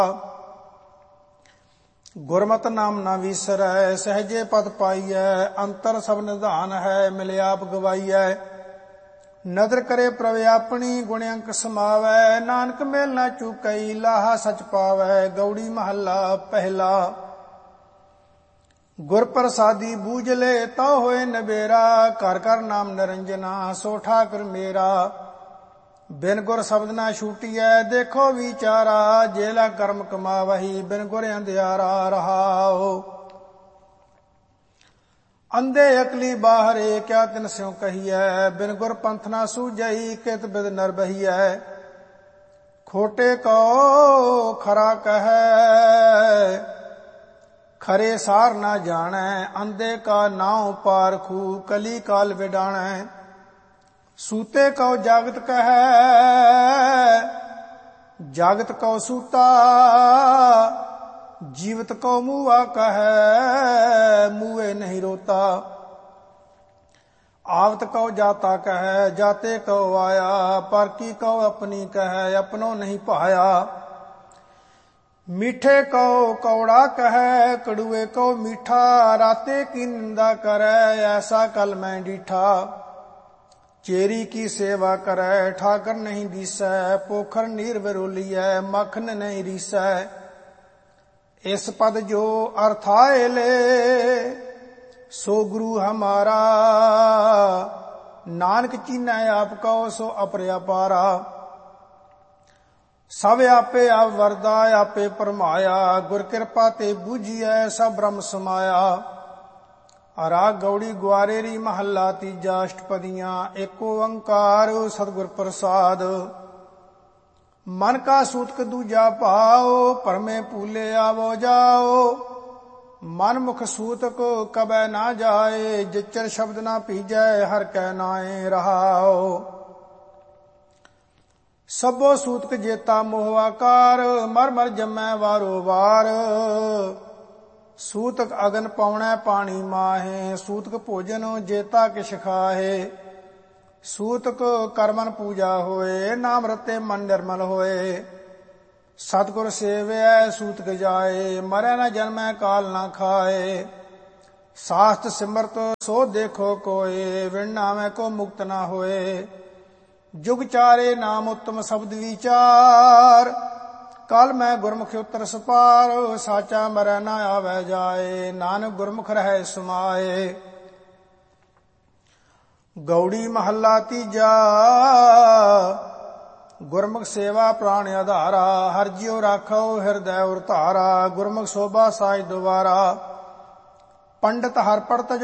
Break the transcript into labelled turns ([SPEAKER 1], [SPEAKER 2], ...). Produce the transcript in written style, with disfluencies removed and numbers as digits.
[SPEAKER 1] ਗੁਰਮਤਿ ਨਾਮ ਨਾ ਵੀਸਰੈ, ਸਹਜੇ ਪਦ ਪਾਈਐ। ਅੰਤਰ ਸਭ ਨਿਧਾਨ ਹੈ, ਮਿਲਿਆਪ ਗਵਾਈਐ। ਨਦਰ ਕਰੇ ਪ੍ਰਭ ਆਪਣੀ, ਗੁਣ ਅੰਕ ਸਮਾਵੈ। ਨਾਨਕ ਮੇਲ ਨਾ ਚੂਕਈ, ਲਾਹਾ ਸਚ ਪਾਵੈ। ਗਉੜੀ ਮਹੱਲਾ ਪਹਿਲਾ। ਗੁਰ ਪ੍ਰਸਾਦੀ ਬੂਝ ਲੈ, ਤਾ ਹੋਏ ਨਬੇਰਾ। ਘਰ ਘਰ ਨਾਮ ਨਿਰੰਜਨਾ, ਸੋ ਠਾਕੁਰ ਮੇਰਾ। ਬਿਨ ਗੁਰ ਸ਼ਬਦ ਨਾ ਛੂਟੀਐ, ਦੇਖੋ ਵਿਚਾਰਾ। ਜੇਲਾ ਕਰਮ ਕਮਾਵਹੀ, ਬਿਨ ਗੁਰ ਅੰਧਿਆਰਾ ਰਹਾਓ। ਅੰਧੇ ਅਕਲੀ ਬਾਹਰੇ, ਕਿਆ ਤਿਨ ਸਿਉ ਕਹੀਐ। ਬਿਨ ਗੁਰ ਪੰਥ ਨਾ ਸੂਝਈ, ਕਿਤ ਬਿਦ ਨਰ ਬਹੀਐ। ਖੋਟੇ ਕਉ ਖਰਾ ਕਹੈ, ਖਰੇ ਸਾਰ ਨਾ ਜਾਣੈ। ਅੰਧੇ ਕਾ ਨਾਉ ਪਾਰਖੂ, ਕਲੀ ਕਾਲ ਵਿਡਾਣੈ। ਸੂਤੇ ਕਉ ਜਾਗਤ ਕਹੈ, ਜਾਗਤ ਕਉ ਸੂਤਾ। ਜੀਵਤ ਕਉ ਮੂਆ ਕਹੈ, ਮੂਏ ਨਹੀਂ ਰੋਤਾ। ਆਵਤ ਕਉ ਜਾਤਾ ਕਹੈ, ਜਾਤੇ ਕਉ ਆਇਆ। ਪਰ ਕੀ ਕਉ ਆਪਣੀ ਕਹੈ, ਆਪਣੋ ਨਹੀਂ ਭਾਇਆ। ਮੀਠੇ ਕਉ ਕੌੜਾ ਕਹੈ, ਕੜੂਏ ਕਉ ਮੀਠਾ। ਰਾਤੇ ਕੀ ਨਿੰਦਾ ਕਰੈ, ਐਸਾ ਕਲ ਮੈਂ ਡੀਠਾ। ਚੇਰੀ ਕੀ ਸੇਵਾ ਕਰੈ, ਠਾਕਰ ਨਹੀਂ ਦੀਸੈ। ਪੋਖਰ ਨੀਰ ਵਿਰੋਲੀਐ, ਮੱਖਣ ਨਹੀਂ ਰੀਸੈ। ਇਸ ਪਦ ਜੋ ਅਰਥਾਏ ਲੈ, ਸੋ ਗੁਰੂ ਹਮਾਰਾ। ਨਾਨਕ ਚੀਨੈ ਆਪ ਕਉ, ਸੋ ਅਪਰਿਆਪਾਰਾ। ਸਭ ਆਪੇ ਆਪ ਵਰਦਾ, ਆਪੇ ਪਰਮਾਇਆ। ਗੁਰ ਕਿਰਪਾ ਤੇ ਬੂਝੀਐ, ਸਭ ਬ੍ਰਹਮ ਸਮਾਇਆ। ਰਾਗ ਗਉੜੀ ਗੁਆਰੇਰੀ ਮਹੱਲਾ ਤੀਜਾ। ਅਸ਼ਟਪਦੀਆਂ। ਏਕ ਓੰਕਾਰ ਸਤਿਗੁਰ ਪ੍ਰਸਾਦ। ਮਨ ਕਾ ਸੂਤਕ ਦੂਜਾ ਭਾਉ, ਭਰਮੇ ਭੂਲੇ ਆਵੋ ਜਾਓ। ਮਨ ਮੁਖ ਸੂਤਕ ਕਬੈ ਨਾ ਜਾਏ, ਜਿਚਰ ਸ਼ਬਦ ਨਾ ਭੀਜੈ, ਹਰ ਕੈ ਨਾਏ ਰਹਾਓ। ਸਭੋ ਸੂਤਕ ਜੇਤਾ ਮੋਹ ਆਕਾਰ, ਮਰ ਮਰ ਜੰਮੈ ਵਾਰੋ ਵਾਰ। ਸੂਤਕ ਅਗਨ ਪਾਉਣੈ ਪਾਣੀ ਮਾਹੇ, ਸੂਤਕ ਭੋਜਨ ਜੇਤਾ ਕਿਛ ਖਾਹੇ। ਸੂਤਕ ਕਰਮਨ ਪੂਜਾ ਹੋਏ, ਨਾਮ ਰਤੇ ਮਨ ਨਿਰਮਲ ਹੋਏ। ਸਤਿਗੁਰ ਸੇਵਿਐ ਸੂਤਕ ਜਾਏ, ਮਰੈ ਨਾ ਜਨਮੈ ਕਾਲ ਨਾ ਖਾਏ। ਸਾਸਤ ਸਿਮਰਤ ਸੋ ਦੇਖੋ ਕੋਏ, ਵਿਣ ਨਾਮੈ ਕੋ ਮੁਕਤ ਨਾ ਹੋਏ। ਜੁਗ ਚਾਰੇ ਨਾਮ ਉੱਤਮ ਸ਼ਬਦ ਵਿਚਾਰ, ਕਲ ਮੈਂ ਗੁਰਮੁਖ ਉਤਰ ਸਪਾਰ। ਸਾਚਾ ਮਰੈ ਨਾ ਆਵੈ ਜਾਏ, ਨਾਨਕ ਗੁਰਮੁਖ ਰਹੈ ਸਮਾਏ। ਗਉੜੀ ਮਹੱਲਾ ਤੀਜਾ। ਗੁਰਮੁਖ ਸੇਵਾ ਪ੍ਰਾਣ ਆਧਾਰਾ, ਹਰਿ ਜਿਉ ਰਾਖੋ ਹਿਰਦੈ ਉਰ ਧਾਰਾ। ਗੁਰਮੁਖ ਸੋਭਾ ਸਾਜ ਦੁਆਰਾ, ਪੰਡਤ ਹਰਿ ਪੜਤ